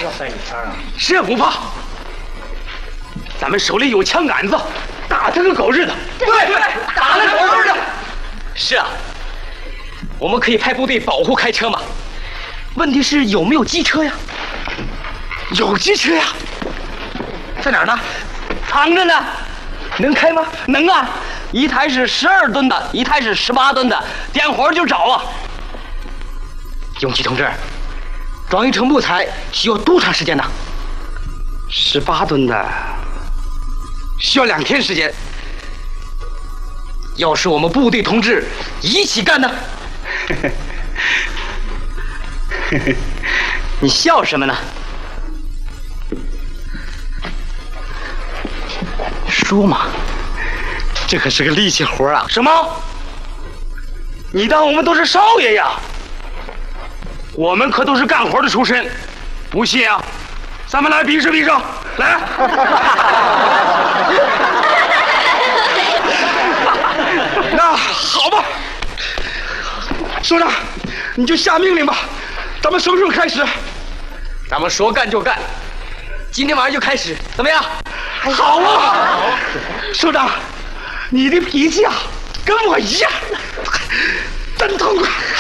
要带你天啊！ 谁也不怕，咱们手里有枪杆子，打他个狗日的！对，打他狗日的！是啊，我们可以派部队保护开车嘛。问题是有没有机车呀？有机车呀，在哪儿呢？藏着呢。能开吗？能啊，一台是12吨的，一台是18吨的，点火就着啊。永吉同志，装一车木材需要多长时间呢？18吨的需要2天时间。要是我们部队同志一起干呢？你笑什么呢？说嘛，这可是个力气活啊！什么？你当我们都是少爷呀？我们可都是干活的出身，不信啊？咱们来比试比试，来！那好吧，首长，你就下命令吧，咱们什么时候开始？咱们说干就干，今天晚上就开始，怎么样？好啊，首长，你的脾气啊，跟我一样，真痛快。